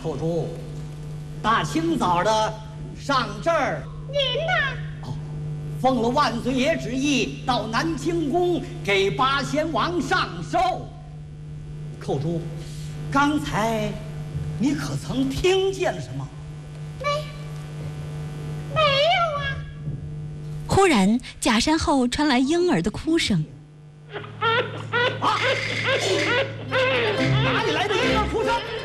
口中，大清早的上这儿， 您呢？ 哦，奉了万岁爷旨意，到南清宫给八仙王上寿。口中，刚才你可曾听见了什么？ 没有啊。 忽然，假山后传来婴儿的哭声。 啊！哪里来的婴儿哭声？